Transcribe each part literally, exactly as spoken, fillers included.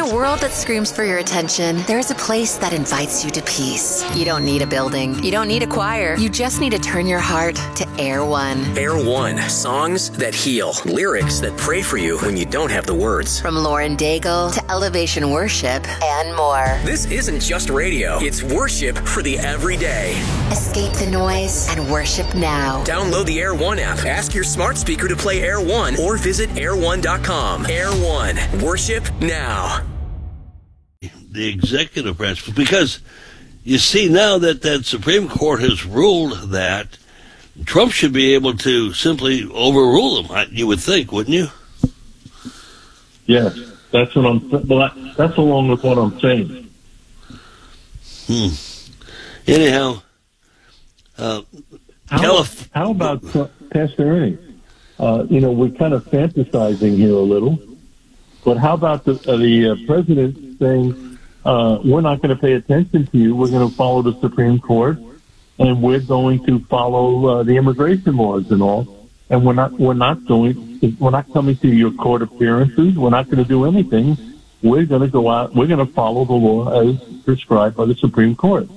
a world that screams for your attention, there is a place that invites you to peace. You don't need a building. You don't need a choir. You just need to turn your heart to Air One. Air One. Songs that heal. Lyrics that pray for you when you don't have the words. From Lauren Daigle to Elevation Worship and more. This isn't just radio. It's worship for the everyday. Escape the noise and worship now. Download the Air One app. Ask your smart speaker to play Air One or visit air one dot com. Air One. Worship now. The executive branch, because you see now that that Supreme Court has ruled that Trump should be able to simply overrule him. You would think, wouldn't you? Yes, that's what I'm. Well, that's along with what I'm saying. Hmm. Anyhow, uh, how, Calif- how about uh, Pastor Ernie? Uh, you know, we're kind of fantasizing here a little, but how about the uh, the uh, president saying, uh, "We're not going to pay attention to you. We're going to follow the Supreme Court, and we're going to follow uh, the immigration laws and all, and we're not we're not going we're not coming to your court appearances. We're not going to do anything. We're going to go out. We're going to follow the law as prescribed by the Supreme Court."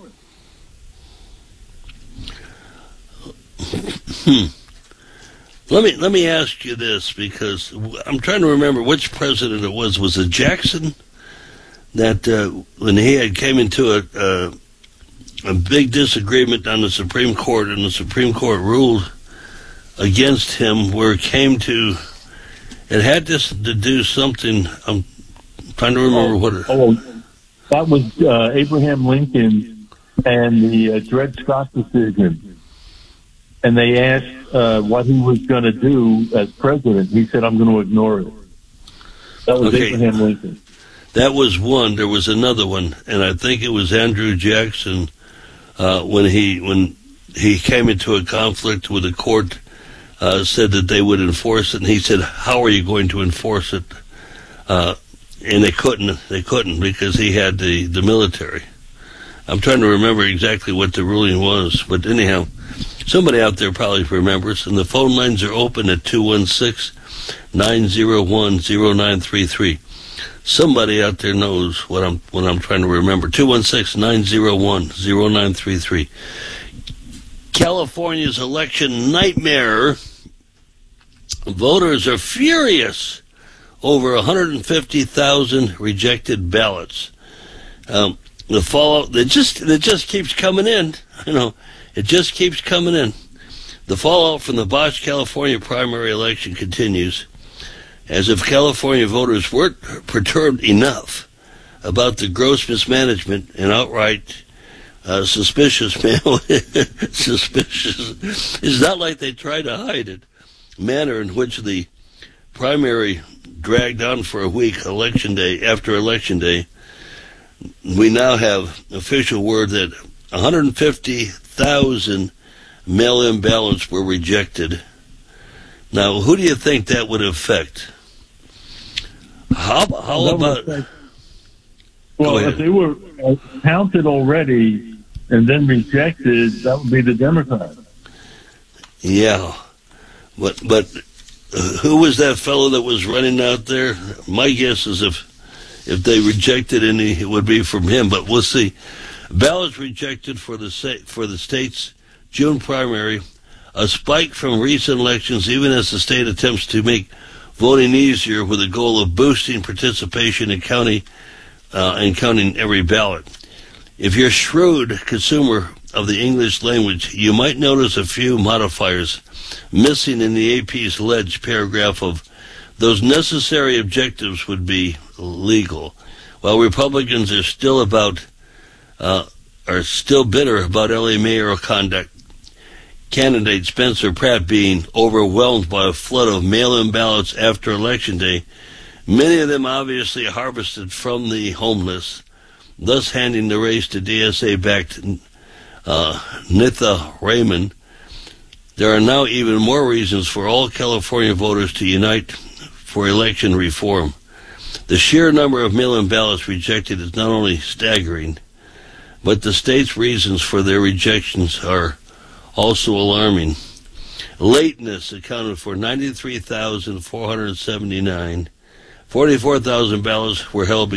Hmm. Let me let me ask you this, because I'm trying to remember which president it was. Was it Jackson that uh, when he had came into a, a a big disagreement on the Supreme Court, and the Supreme Court ruled against him, where it came to it had this to do something. I'm trying to remember oh, what it. Oh, that was uh, Abraham Lincoln and the uh, Dred Scott decision. And they asked uh, what he was going to do as president. He said, "I'm going to ignore it." That was Okay. Abraham Lincoln. That was one. There was another one, and I think it was Andrew Jackson uh, when he when he came into a conflict with the court, uh, said that they would enforce it, and he said, "How are you going to enforce it?" Uh, and they couldn't. They couldn't because he had the, the military. I'm trying to remember exactly what the ruling was, but anyhow. Somebody out there probably remembers, and the phone lines are open at two one six, nine zero one, zero nine three three. Somebody out there knows what I'm what I'm trying to remember. two one six, nine zero one, zero nine three three. California's election nightmare. Voters are furious over one hundred fifty thousand rejected ballots. Um, the fallout that just that just keeps coming in, you know. It just keeps coming in. The fallout from the botched California primary election continues, as if California voters weren't perturbed enough about the gross mismanagement and outright uh, suspicious, man, suspicious. It's not like they tried to hide it. Manner in which the primary dragged on for a week, election day after election day. We now have official word that one hundred fifty thousand mail-in ballots were rejected. Now, who do you think that would affect? How, how That about... affect, well, if they were uh, counted already and then rejected, that would be the Democrats. Yeah. But, but uh, who was that fellow that was running out there? My guess is if, if they rejected any, it would be from him, but we'll see. Ballots rejected for the for the state's June primary, a spike from recent elections, even as the state attempts to make voting easier with the goal of boosting participation in county uh, and counting every ballot. If you're a shrewd consumer of the English language, you might notice a few modifiers missing in the A P's alleged paragraph of those necessary objectives would be legal, while Republicans are still about Uh, are still bitter about L A mayoral conduct. Candidate Spencer Pratt being overwhelmed by a flood of mail-in ballots after Election Day, many of them obviously harvested from the homeless, thus handing the race to D S A-backed uh, Nitha Raymond. There are now even more reasons for all California voters to unite for election reform. The sheer number of mail-in ballots rejected is not only staggering, but the state's reasons for their rejections are also alarming. Lateness accounted for ninety-three thousand four hundred seventy-nine. forty-four thousand ballots were held